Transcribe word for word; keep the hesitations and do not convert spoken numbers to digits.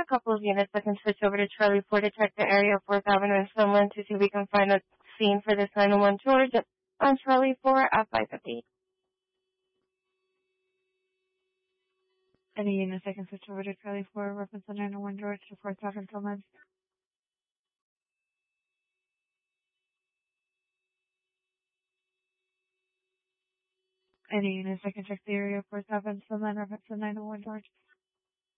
couple of units that can switch over to Charlie four to check the area of fourth Avenue and Sunland to see if we can find a scene for this nine oh one George on Charlie four at five fifty. Any units that can switch over to Charlie four, reference the nine oh one George to fourth Avenue and Sunland. Any units that can check the area of fourth Avenue and Sunland, reference the nine oh one George.